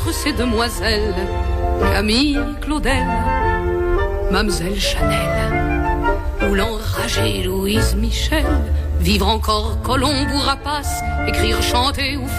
entre ces demoiselles, Camille, Claudel, Mamselle Chanel, ou l'enragée Louise Michel, vivre encore Colombe ou Rapace, écrire, chanter ou